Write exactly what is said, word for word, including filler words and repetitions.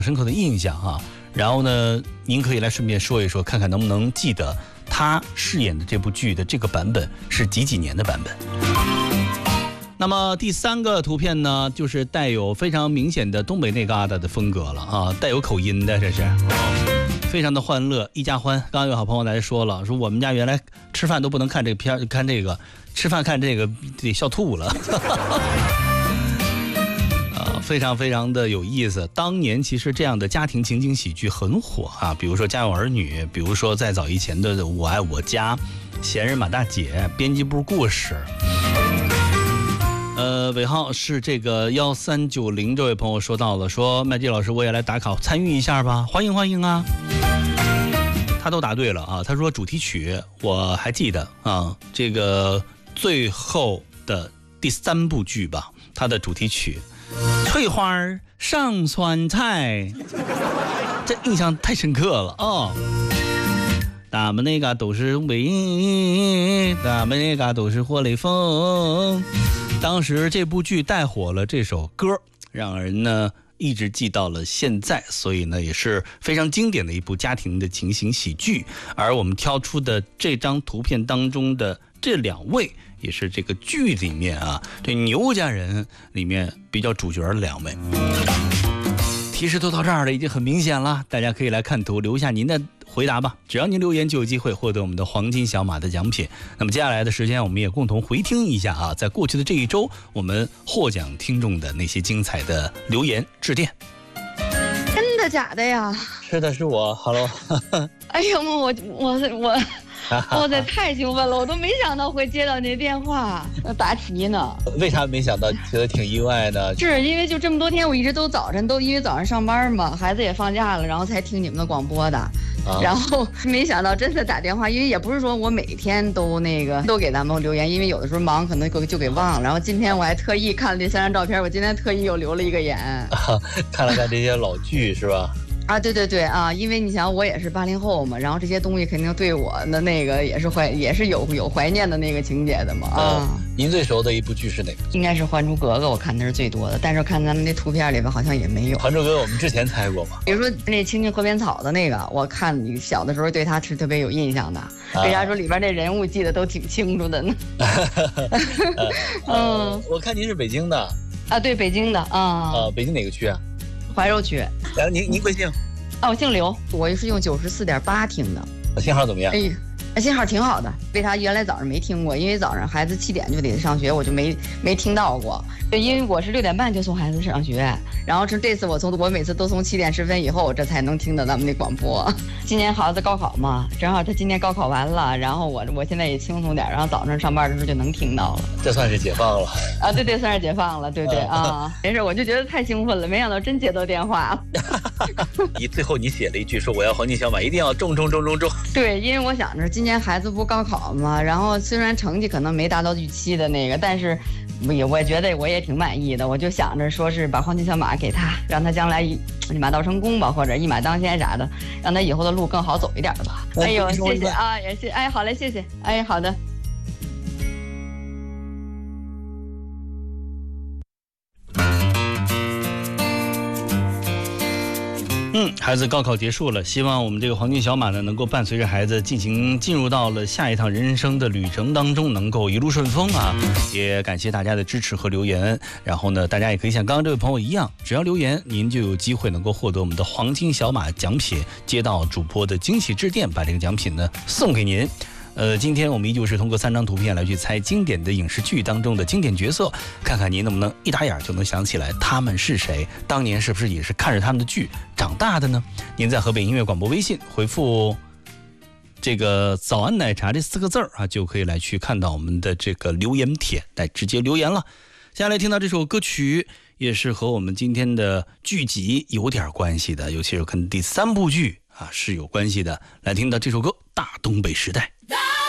深刻的印象哈。然后呢，您可以来顺便说一说，看看能不能记得他饰演的这部剧的这个版本是几几年的版本。那么第三个图片呢，就是带有非常明显的东北那旮瘩的风格了啊，带有口音的，这是、哦、非常的欢乐，一家欢。刚刚有好朋友来说了，说我们家原来吃饭都不能看这个片，看这个吃饭看这个得笑吐了。非常非常的有意思。当年其实这样的家庭情景喜剧很火啊，比如说《家有儿女》，比如说再早以前的《我爱我家》、《闲人马大姐》、编辑部故事。呃，尾号是这个幺三九零，这位朋友说到了，说麦基老师我也来打卡参与一下吧，欢迎欢迎啊！他都答对了啊，他说主题曲我还记得啊，这个最后的第三部剧吧，它的主题曲。翠花上酸菜，这印象太深刻了哦。咱们那个都是东北，咱们那个都是活雷锋。当时这部剧带火了这首歌，让人呢一直记到了现在，所以呢也是非常经典的一部家庭的情景喜剧。而我们挑出的这张图片当中的这两位，也是这个剧里面啊，这牛家人里面比较主角的两位。提示都到这儿了，已经很明显了，大家可以来看图，留下您的回答吧。只要您留言，就有机会获得我们的黄金小马的奖品。那么接下来的时间，我们也共同回听一下啊，在过去的这一周，我们获奖听众的那些精彩的留言致电。 真的假的呀？ 是的，是我。Hello。 哎呦，我我我。哇塞，太兴奋了！我都没想到会接到您电话，答题呢。 为啥没想到？觉得挺意外的。 是因为就这么多天，我一直都早晨都因为早上上班嘛，孩子也放假了，然后才听你们的广播的。啊、然后没想到真的打电话，因为也不是说我每天都那个都给咱们留言，因为有的时候忙可能就给忘了。然后今天我还特意看了这三张照片，我今天特意又留了一个言， 啊、看了看这些老剧是吧？ 啊，对对对啊，因为你想我也是八零后嘛，然后这些东西肯定对我的那个也是怀也是有有怀念的那个情节的嘛啊、呃。 您最熟的一部剧是哪个？ 应该是《还珠格格》，我看的是最多的，但是看咱们那图片里边好像也没有。 《还珠格格》我们之前猜过嘛？ 比如说那青青河边草的那个，我看你小的时候对他是特别有印象的，为啥说里边那人物记得都挺清楚的呢？ 嗯，我看您是北京的啊，对，北京的啊。 啊，北京哪个区啊？ 怀柔区。 然后您您贵姓？ 哦，我姓刘，我是用九十四点八听的。 信号怎么样？ 哎，信号挺好的。为啥原来早上没听过？因为早上孩子七点就得上学，我就没没听到过。因为我是六点半就送孩子上学，然后是这次我从我每次都从七点十分以后，这才能听到咱们的广播。今年孩子高考嘛，正好他今年高考完了，然后我我现在也轻松点，然后早上上班的时候就能听到了。 这算是解放了啊！对对，算是解放了，对对啊。没事，我就觉得太兴奋了，没想到真接到电话了。 你最后你写了一句说我要黄金小马，一定要中中中中中。 对，因为我想着今年孩子不高考嘛，然后虽然成绩可能没达到预期的那个，但是也我觉得我也挺满意的，我就想着说是把黄金小马给他，让他将来一马到成功吧，或者一马当先啥的，让他以后的路更好走一点吧。哎呦，谢谢啊，也是，哎，好嘞，谢谢，哎，好的。 嗯，孩子高考结束了，希望我们这个黄金小马呢，能够伴随着孩子进行进入到了下一趟人生的旅程当中，能够一路顺风啊！也感谢大家的支持和留言。然后呢，大家也可以像刚刚这位朋友一样，只要留言，您就有机会能够获得我们的黄金小马奖品，接到主播的惊喜致电，把这个奖品呢送给您。呃，今天我们依旧是通过三张图片来去猜经典的影视剧当中的经典角色，看看您能不能一打眼就能想起来他们是谁，当年是不是也是看着他们的剧长大的呢？您在河北音乐广播微信回复这个早安奶茶这四个字儿啊，就可以来去看到我们的这个留言帖，来直接留言了。接下来听到这首歌曲也是和我们今天的剧集有点关系的，尤其是跟第三部剧啊是有关系的。来听到这首歌《大东北时代》。